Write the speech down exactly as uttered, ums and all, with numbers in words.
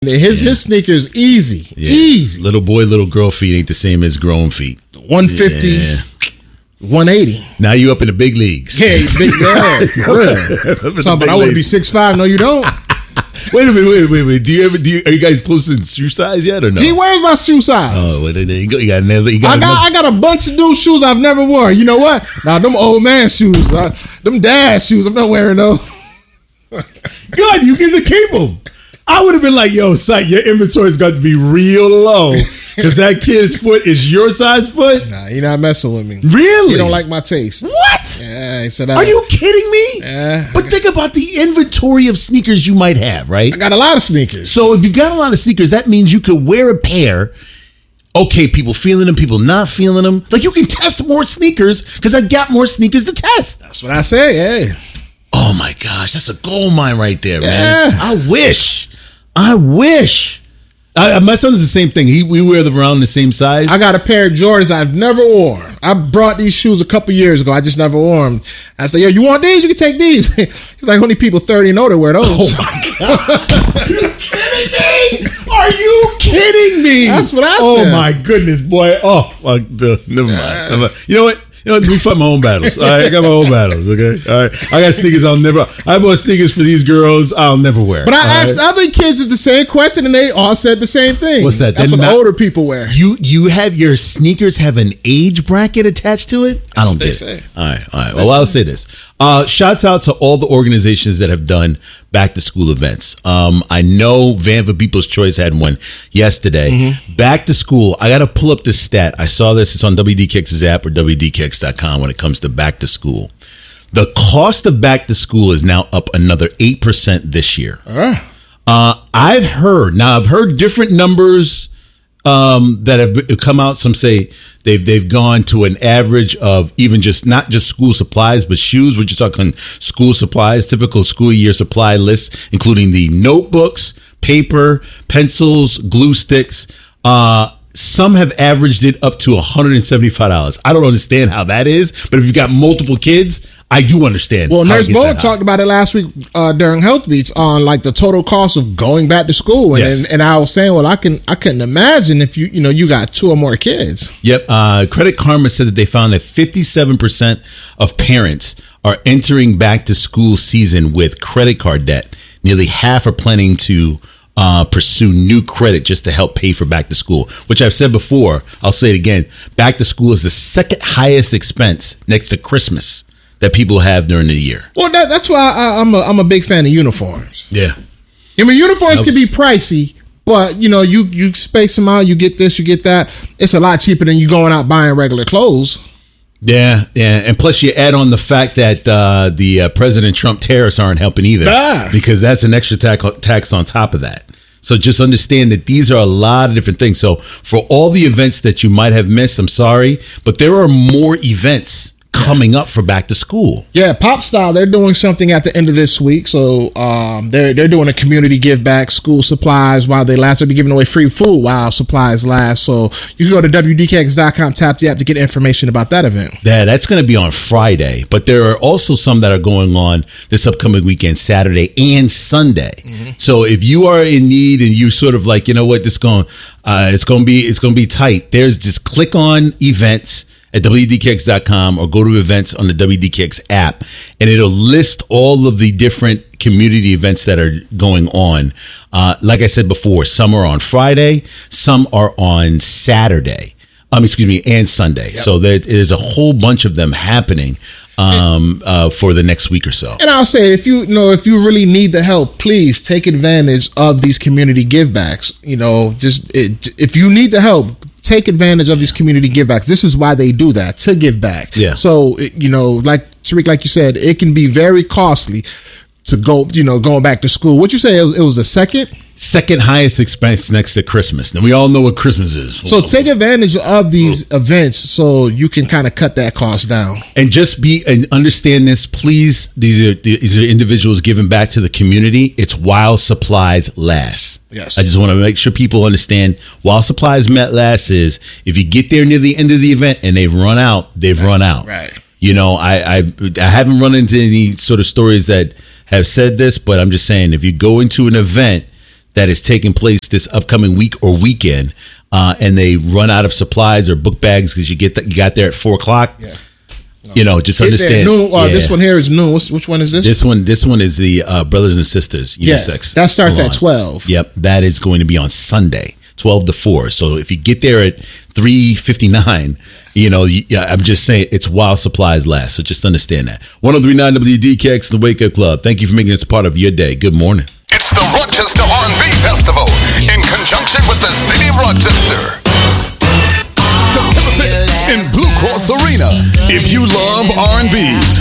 His yeah. his sneakers easy, yeah. easy. Little boy, little girl feet ain't the same as grown feet. one fifty, yeah. one eighty. Now you up in the big leagues. Yeah, big yeah, for real. Talking about I want to be six five. No, you don't. Wait a minute, wait, wait, wait. Do you ever? Do you, are you guys close in shoe size yet or no? He wears my shoe size. Oh, well, you got, you got another. You got I got, another. I got a bunch of new shoes I've never worn. You know what? Now them old man shoes, uh, them dad shoes. I'm not wearing those. Good, you get to keep them. I would have been like, yo, son, your inventory's got to be real low because that kid's foot is your size foot. Nah, he not messing with me. Really? He don't like my taste. What? Yeah, he said. Uh, Are you kidding me? Yeah. But think about the inventory of sneakers you might have, right? I got a lot of sneakers. So if you've got a lot of sneakers, that means you could wear a pair. Okay, people feeling them, people not feeling them. Like you can test more sneakers because I got more sneakers to test. That's what I say. Hey. Oh my gosh, that's a gold mine right there, man. Yeah. I wish. I wish. I, my son's the same thing. He we wear them around the same size. I got a pair of Jordans I've never worn. I brought these shoes a couple years ago. I just never wore them. I said, yo, you want these? You can take these. He's like, only people thirty and older wear those. Oh my God. Are you kidding me? Are you kidding me? That's what I oh said. Oh my goodness, boy. Oh, well, uh, never mind. You know what? You know, we fight my own battles. All right, I got my own battles. Okay, all right. I got sneakers I'll never. I bought sneakers for these girls I'll never wear. But I all asked right? other kids the same question, and they all said the same thing. What's that? That's They're what not, older people wear. You you have your sneakers have an age bracket attached to it. That's I don't what get they it. say. All right, all right. Well, I'll say this. Uh, shouts out to all the organizations that have done back to school events. Um, I know Vanva People's Choice had one yesterday. Mm-hmm. Back to school. I got to pull up this stat. I saw this. It's on W D Kix's app or W D Kix dot com when it comes to back to school. The cost of back to school is now up another eight percent this year. Uh. Uh, I've heard, now I've heard different numbers um, that have come out. Some say they've they've gone to an average of even just not just school supplies, but shoes. We're just talking school supplies, typical school year supply list, including the notebooks, paper, pencils, glue sticks. Uh, some have averaged it up to one hundred seventy-five dollars. I don't understand how that is, but if you've got multiple kids, I do understand. Well, Nurse Bo talked about it last week uh, during Health Beats on like the total cost of going back to school, and, Yes. and and I was saying, well, I can I couldn't imagine if you you know you got two or more kids. Yep. Uh, Credit Karma said that they found that fifty-seven percent of parents are entering back to school season with credit card debt. Nearly half are planning to uh, pursue new credit just to help pay for back to school, which I've said before. I'll say it again. Back to school is the second highest expense next to Christmas that people have during the year. Well, that, that's why I, I'm a I'm a big fan of uniforms. Yeah. I mean, uniforms Helps. can be pricey, but you know, you you space them out, you get this, you get that. It's a lot cheaper than you going out buying regular clothes. Yeah, yeah, and plus you add on the fact that uh, the uh, President Trump tariffs aren't helping either, Ah. because that's an extra tax tax on top of that. So just understand that these are a lot of different things. So for all the events that you might have missed, I'm sorry, but there are more events coming up for back to school. Yeah, Pop Style, they're doing something at the end of this week. So um, they're they're doing a community give back, school supplies while they last. They'll be giving away free food while supplies last. So you can go to W D Kix dot com, tap the app to get information about that event. Yeah, that's going to be on Friday, but there are also some that are going on this upcoming weekend, Saturday and Sunday. Mm-hmm. So if you are in need and you sort of like, you know what, this going, uh, it's going to be, it's going to be tight. There's just click on events at W D Kix dot com or go to events on the W D Kix app, and it'll list all of the different community events that are going on. Uh, like I said before, some are on Friday, some are on Saturday. Um, excuse me, and Sunday. Yep. So there is a whole bunch of them happening um, uh, for the next week or so. And I'll say, if you, you know, if you really need the help, please take advantage of these community givebacks. You know, just it, if you need the help, take advantage of these community givebacks. This is why they do that, to give back. Yeah. So, you know, like Tariq, like you said, it can be very costly to go, you know, going back to school. What you say, it was, it was a second? Second highest expense next to Christmas. Now, we all know what Christmas is. So take advantage of these events so you can kind of cut that cost down. And just be and understand this, please. These are these are individuals giving back to the community. It's while supplies last. Yes. I just want to make sure people understand while supplies met last is if you get there near the end of the event and they've run out, they've right. run out. Right. You know, I, I I haven't run into any sort of stories that have said this, but I'm just saying if you go into an event that is taking place this upcoming week or weekend, uh, and they run out of supplies or book bags because you get th- you got there at four o'clock. Yeah. No. You know, just Get understand. Noon, uh, yeah. This one here is noon. What's, which one is this? This one, this one is the uh, Brothers and Sisters Unisex. Yeah, that starts Salon. at twelve. Yep, that is going to be on Sunday, twelve to four. So if you get there at three fifty-nine, you know, you, yeah, I'm just saying it's while supplies last. So just understand that. ten thirty-nine W D K X, the Wake Up Club. Thank you for making this part of your day. Good morning. It's the Rochester R and B Festival in conjunction with the City of Rochester. September fifth in Blue Cross Arena. If you love R and B,